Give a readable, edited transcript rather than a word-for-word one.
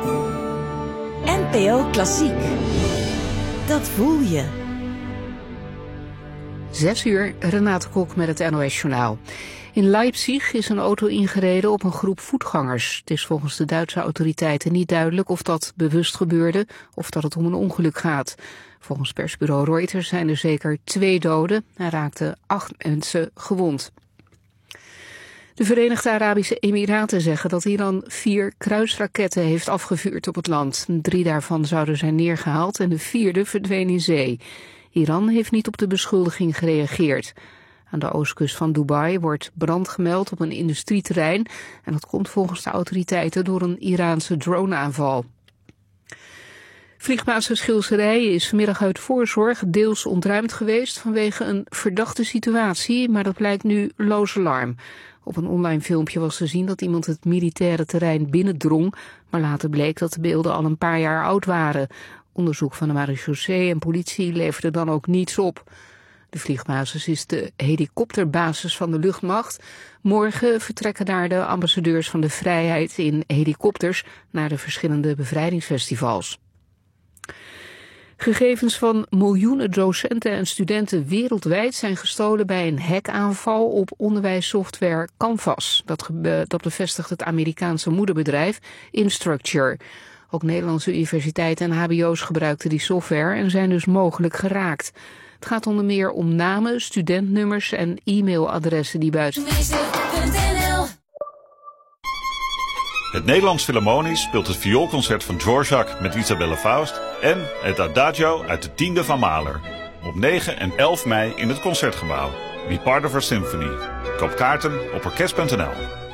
NPO Klassiek. Dat voel je. 6:00, Renate Kok met het NOS-journaal. In Leipzig is een auto ingereden op een groep voetgangers. Het is volgens de Duitse autoriteiten niet duidelijk of dat bewust gebeurde of dat het om een ongeluk gaat. Volgens persbureau Reuters zijn er zeker 2 doden en raakten 8 mensen gewond. De Verenigde Arabische Emiraten zeggen dat Iran 4 kruisraketten heeft afgevuurd op het land. 3 daarvan zouden zijn neergehaald en de 4e verdween in zee. Iran heeft niet op de beschuldiging gereageerd. Aan de oostkust van Dubai wordt brand gemeld op een industrieterrein en dat komt volgens de autoriteiten door een Iraanse droneaanval. Vliegbasis Schilserij is vanmiddag uit voorzorg deels ontruimd geweest vanwege een verdachte situatie, maar dat blijkt nu loos alarm. Op een online filmpje was te zien dat iemand het militaire terrein binnendrong, maar later bleek dat de beelden al een paar jaar oud waren. Onderzoek van de marechaussee en politie leverde dan ook niets op. De vliegbasis is de helikopterbasis van de luchtmacht. Morgen vertrekken daar de ambassadeurs van de vrijheid in helikopters naar de verschillende bevrijdingsfestivals. Gegevens van miljoenen docenten en studenten wereldwijd zijn gestolen bij een hackaanval op onderwijssoftware Canvas. Dat bevestigt het Amerikaanse moederbedrijf Instructure. Ook Nederlandse universiteiten en hbo's gebruikten die software en zijn dus mogelijk geraakt. Het gaat onder meer om namen, studentnummers en e-mailadressen die buiten... Het Nederlands Philharmonisch speelt het vioolconcert van Dvorak met Isabelle Faust en het Adagio uit de 10e van Mahler. Op 9 en 11 mei in het Concertgebouw. Be part of our symphony. Koop kaarten op orkest.nl.